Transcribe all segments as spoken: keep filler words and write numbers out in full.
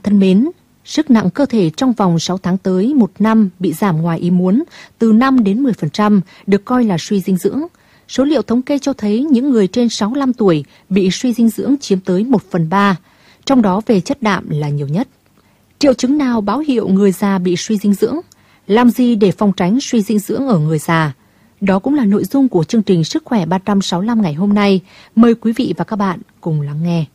thân mến, sức nặng cơ thể trong vòng sáu tháng tới một năm bị giảm ngoài ý muốn từ năm đến mười phần trăm được coi là suy dinh dưỡng. Số liệu thống kê cho thấy những người trên sáu mươi lăm tuổi bị suy dinh dưỡng chiếm tới một phần ba, trong đó về chất đạm là nhiều nhất. Triệu chứng nào báo hiệu người già bị suy dinh dưỡng? Làm gì để phòng tránh suy dinh dưỡng ở người già? Đó cũng là nội dung của chương trình Sức khỏe ba trăm sáu mươi lăm ngày hôm nay. Mời quý vị và các bạn cùng lắng nghe.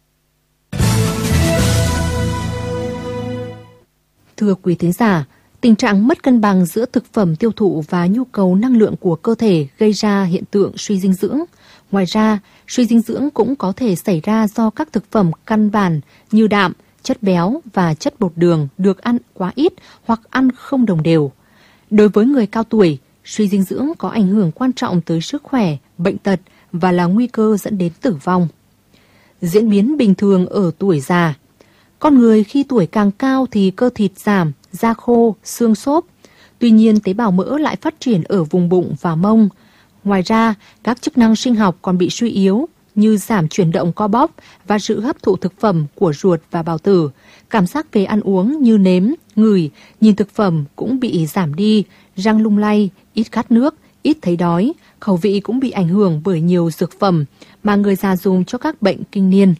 Thưa quý thính giả, tình trạng mất cân bằng giữa thực phẩm tiêu thụ và nhu cầu năng lượng của cơ thể gây ra hiện tượng suy dinh dưỡng. Ngoài ra, suy dinh dưỡng cũng có thể xảy ra do các thực phẩm căn bản như đạm, chất béo và chất bột đường được ăn quá ít hoặc ăn không đồng đều. Đối với người cao tuổi, suy dinh dưỡng có ảnh hưởng quan trọng tới sức khỏe, bệnh tật và là nguy cơ dẫn đến tử vong. Diễn biến bình thường ở tuổi già. Con người khi tuổi càng cao thì cơ thịt giảm, da khô, xương xốp. Tuy nhiên, tế bào mỡ lại phát triển ở vùng bụng và mông. Ngoài ra, các chức năng sinh học còn bị suy yếu như giảm chuyển động co bóp và sự hấp thụ thực phẩm của ruột và bào tử. Cảm giác về ăn uống như nếm, ngửi, nhìn thực phẩm cũng bị giảm đi, răng lung lay, ít khát nước, ít thấy đói. Khẩu vị cũng bị ảnh hưởng bởi nhiều dược phẩm mà người già dùng cho các bệnh kinh niên.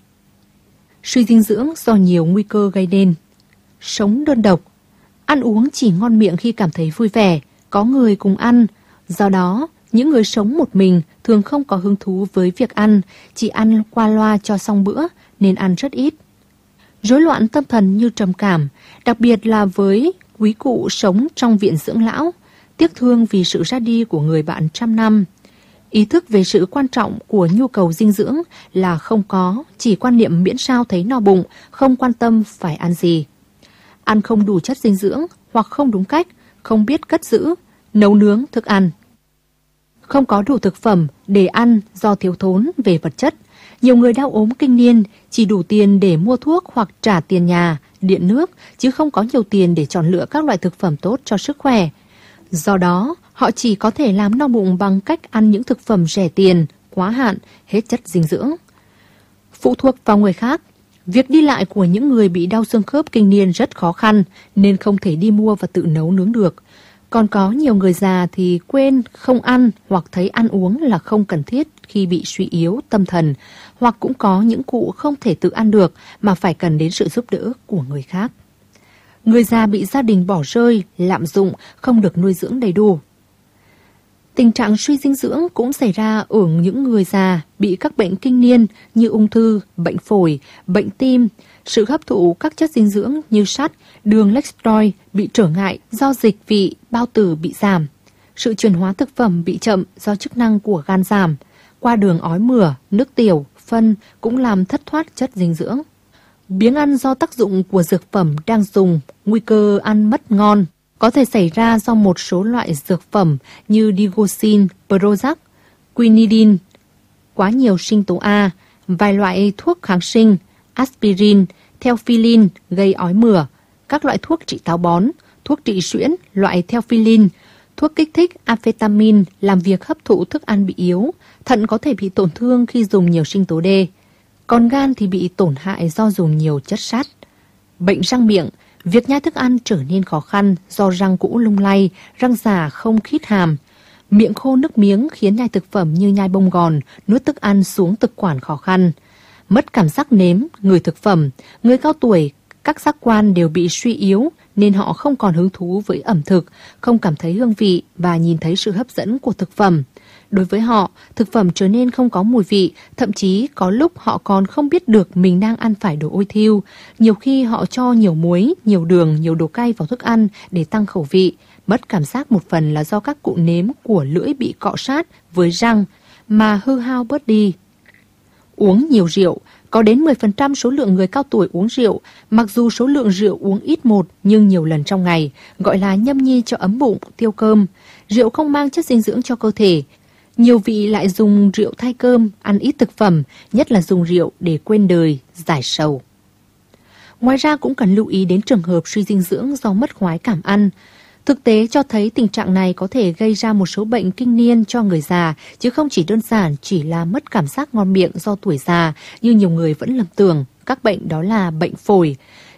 Suy dinh dưỡng do nhiều nguy cơ gây nên. Sống đơn độc. Ăn uống chỉ ngon miệng khi cảm thấy vui vẻ, có người cùng ăn. Do đó, những người sống một mình thường không có hứng thú với việc ăn, chỉ ăn qua loa cho xong bữa nên ăn rất ít. Rối loạn tâm thần như trầm cảm, đặc biệt là với quý cụ sống trong viện dưỡng lão, tiếc thương vì sự ra đi của người bạn trăm năm. Ý thức về sự quan trọng của nhu cầu dinh dưỡng là không có, chỉ quan niệm miễn sao thấy no bụng, không quan tâm phải ăn gì. Ăn không đủ chất dinh dưỡng hoặc không đúng cách, không biết cất giữ, nấu nướng thức ăn. Không có đủ thực phẩm để ăn do thiếu thốn về vật chất. Nhiều người đau ốm kinh niên chỉ đủ tiền để mua thuốc hoặc trả tiền nhà, điện nước, chứ không có nhiều tiền để chọn lựa các loại thực phẩm tốt cho sức khỏe. Do đó, họ chỉ có thể làm no bụng bằng cách ăn những thực phẩm rẻ tiền, quá hạn, hết chất dinh dưỡng. Phụ thuộc vào người khác, việc đi lại của những người bị đau xương khớp kinh niên rất khó khăn nên không thể đi mua và tự nấu nướng được. Còn có nhiều người già thì quên không ăn hoặc thấy ăn uống là không cần thiết khi bị suy yếu tâm thần, hoặc cũng có những cụ không thể tự ăn được mà phải cần đến sự giúp đỡ của người khác. Người già bị gia đình bỏ rơi, lạm dụng, không được nuôi dưỡng đầy đủ. Tình trạng suy dinh dưỡng cũng xảy ra ở những người già bị các bệnh kinh niên như ung thư, bệnh phổi, bệnh tim. Sự hấp thụ các chất dinh dưỡng như sắt, đường cholesterol bị trở ngại do dịch vị, bao tử bị giảm. Sự chuyển hóa thực phẩm bị chậm do chức năng của gan giảm. Qua đường ói mửa, nước tiểu, phân cũng làm thất thoát chất dinh dưỡng. Biếng ăn do tác dụng của dược phẩm đang dùng, nguy cơ ăn mất ngon có thể xảy ra do một số loại dược phẩm như digoxin, Prozac, quinidin, quá nhiều sinh tố A, vài loại thuốc kháng sinh, aspirin, theophylline gây ói mửa, các loại thuốc trị táo bón, thuốc trị suyễn loại theophylline, thuốc kích thích amphetamine làm việc hấp thụ thức ăn bị yếu, thận có thể bị tổn thương khi dùng nhiều sinh tố D, còn gan thì bị tổn hại do dùng nhiều chất sắt. Bệnh răng miệng, việc nhai thức ăn trở nên khó khăn do răng cũ lung lay, răng già không khít hàm. Miệng khô nước miếng khiến nhai thực phẩm như nhai bông gòn, nuốt thức ăn xuống thực quản khó khăn. Mất cảm giác nếm, ngửi thực phẩm, người cao tuổi, các giác quan đều bị suy yếu nên họ không còn hứng thú với ẩm thực, không cảm thấy hương vị và nhìn thấy sự hấp dẫn của thực phẩm. Đối với họ, thực phẩm trở nên không có mùi vị, thậm chí có lúc họ còn không biết được mình đang ăn phải đồ ôi thiêu. Nhiều khi họ cho nhiều muối, nhiều đường, nhiều đồ cay vào thức ăn để tăng khẩu vị. Mất cảm giác một phần là do các cụ nếm của lưỡi bị cọ sát với răng mà hư hao bớt đi. Uống nhiều rượu. Có đến mười phần trăm số lượng người cao tuổi uống rượu, mặc dù số lượng rượu uống ít một nhưng nhiều lần trong ngày, gọi là nhâm nhi cho ấm bụng, tiêu cơm. Rượu không mang chất dinh dưỡng cho cơ thể. Nhiều vị lại dùng rượu thay cơm, ăn ít thực phẩm, nhất là dùng rượu để quên đời, giải sầu. Ngoài ra cũng cần lưu ý đến trường hợp suy dinh dưỡng do mất khoái cảm ăn. Thực tế cho thấy tình trạng này có thể gây ra một số bệnh kinh niên cho người già, chứ không chỉ đơn giản chỉ là mất cảm giác ngon miệng do tuổi già như nhiều người vẫn lầm tưởng. Các bệnh đó là bệnh phổi.